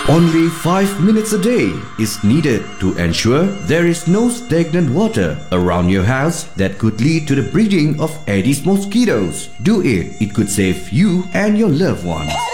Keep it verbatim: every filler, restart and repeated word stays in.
Only five minutes a day is needed to ensure there is no stagnant water around your house that could lead to the breeding of Aedes mosquitoes. Do it, it could save you and your loved ones.